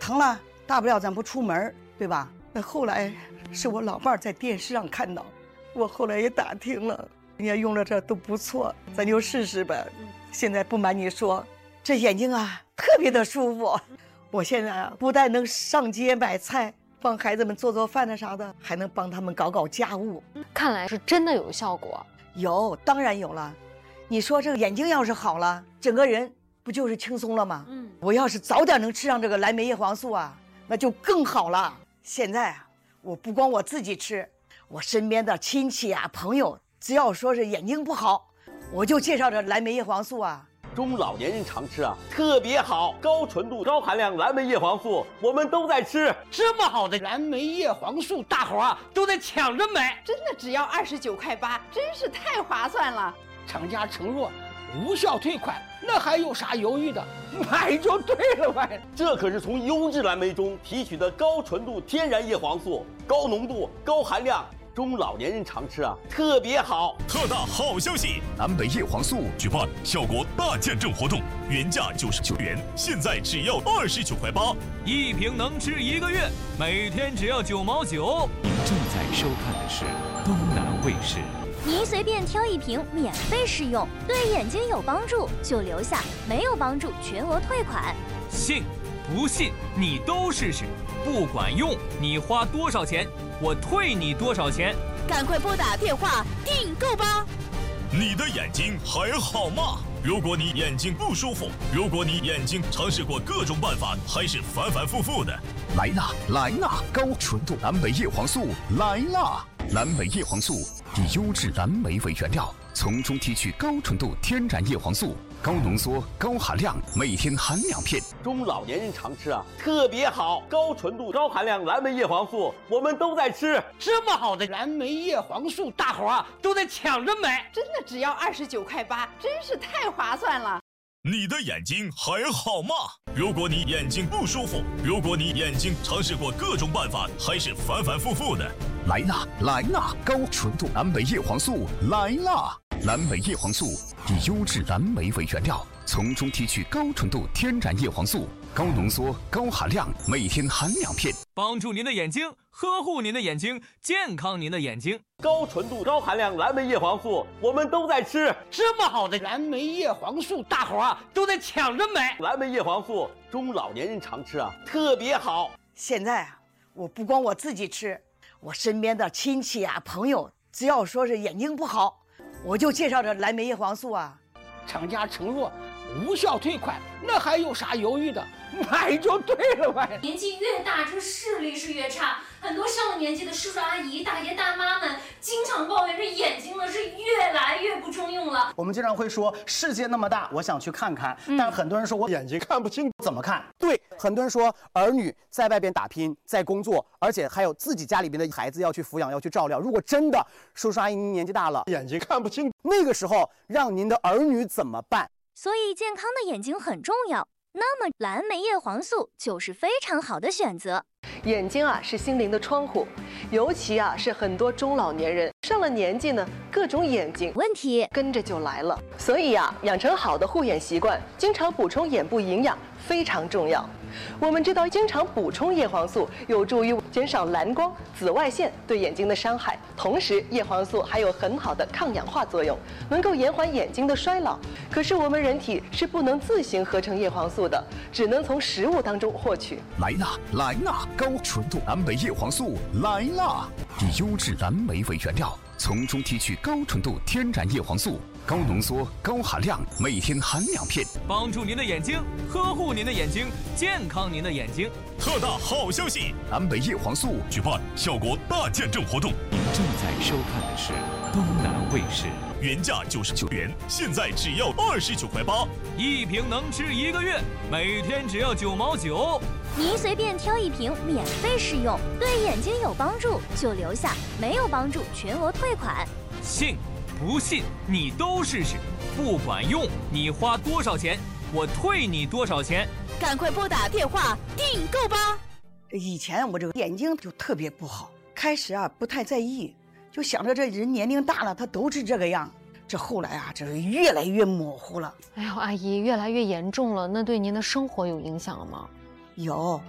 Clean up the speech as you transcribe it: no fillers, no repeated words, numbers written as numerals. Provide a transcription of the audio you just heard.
疼了，大不了咱不出门，对吧？那后来是我老伴儿在电视上看到，我后来也打听了，人家用了这都不错，咱就试试呗。现在不瞒你说，这眼睛啊特别的舒服。我现在啊不但能上街买菜，帮孩子们做做饭的啥的，还能帮他们搞搞家务。 看来是真的有效果。 有，当然有了。你说这个眼睛要是好了，整个人不就是轻松了吗？我要是早点能吃上这个蓝莓叶黄素啊，那就更好了。现在啊，我不光我自己吃，我身边的亲戚啊、朋友，只要说是眼睛不好，我就介绍这蓝莓叶黄素啊。 中老年人常吃啊，特别好，高纯度、高含量蓝莓叶黄素，我们都在吃。 这么好的蓝莓叶黄素，大伙儿都在抢着买， 真的只要29.8块，真是太划算了。 厂家承诺无效退款，那还有啥犹豫的？买就对了呗。 这可是从优质蓝莓中提取的高纯度天然叶黄素，高浓度、高含量。中老年人常吃啊，特别好。 特大好消息！蓝莓叶黄素举办效果大见证活动，原价99元，现在只要29.8块， 一瓶能吃1个月，每天只要9毛9。 您正在收看的是东南卫视。 您随便挑一瓶免费试用，对眼睛有帮助就留下，没有帮助全额退款。 信不信你都试试，不管用你花多少钱，我退你多少钱。 赶快拨打电话订购吧。 你的眼睛还好吗？如果你眼睛不舒服，如果你眼睛尝试过各种办法，还是反反复复的， 来啦来啦，高纯度蓝莓叶黄素来啦！蓝莓叶黄素以优质蓝莓为原料，从中提取高纯度天然叶黄素，高浓缩、高含量，每天含2片。 中老年人常吃啊，特别好，高纯度、高含量蓝莓叶黄素，我们都在吃。 这么好的蓝莓叶黄素，大伙儿都在抢着买， 真的只要29.8块，真是太划算了。 你的眼睛还好吗？如果你眼睛不舒服，如果你眼睛尝试过各种办法，还是反反复复的， 来啦来啦，高纯度蓝莓叶黄素来啦！蓝莓叶黄素以优质蓝莓为原料，从中提取高纯度天然叶黄素，高浓缩、高含量，每天含2片， 帮助您的眼睛，呵护您的眼睛，健康您的眼睛。 高纯度、高含量蓝莓叶黄素，我们都在吃。 这么好的蓝莓叶黄素，大伙儿都在抢着买。 蓝莓叶黄素，中老年人常吃啊，特别好。 现在啊，我不光我自己吃，我身边的亲戚啊、朋友，只要说是眼睛不好，我就介绍这蓝莓叶黄素啊。 厂家承诺无效退款，那还有啥犹豫的？买就对了呗。 年纪越大，这视力是越差。很多上了年纪的叔叔阿姨、大爷大妈们经常抱怨，这眼睛呢是越来越不中用了。 我们经常会说，世界那么大，我想去看看。但很多人说我眼睛看不清，怎么看？对，很多人说儿女在外边打拼，在工作，而且还有自己家里边的孩子要去抚养，要去照料。如果真的叔叔阿姨您年纪大了，眼睛看不清，那个时候让您的儿女怎么办？ 所以健康的眼睛很重要。那么蓝莓叶黄素就是非常好的选择。 眼睛啊是心灵的窗户，尤其啊是很多中老年人上了年纪呢，各种眼睛问题跟着就来了。所以啊，养成好的护眼习惯，经常补充眼部营养非常重要。我们知道，经常补充叶黄素有助于减少蓝光、紫外线对眼睛的伤害，同时叶黄素还有很好的抗氧化作用，能够延缓眼睛的衰老。可是我们人体是不能自行合成叶黄素的，只能从食物当中获取。 来啦来啦，高纯度蓝莓叶黄素来啦！以优质蓝莓为原料，从中提取高纯度天然叶黄素，高浓缩、高含量，每天含2片， 帮助您的眼睛，呵护您的眼睛，健康您的眼睛。 特大好消息！ 蓝莓叶黄素举办效果大见证活动。 您正在收看的是东南卫视。 原价99元，现在只要29.8块， 一瓶能吃1个月，每天只要9毛9。 您随便挑一瓶免费试用，对眼睛有帮助就留下，没有帮助全额退款。 信不信你都试试，不管用你花多少钱，我退你多少钱。 赶快拨打电话订购吧。 以前我这个眼睛就特别不好，开始啊不太在意，就想着这人年龄大了，他都是这个样。这后来啊，这是越来越模糊了。 哎呦，阿姨，越来越严重了，那对您的生活有影响了吗？ 有。